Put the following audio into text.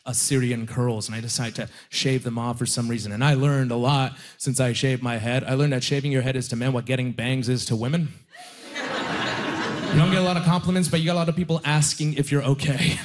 Assyrian curls, and I decided to shave them off for some reason. And I learned a lot since I shaved my head. I learned that shaving your head is to men what getting bangs is to women. You don't get a lot of compliments, but you got a lot of people asking if you're okay.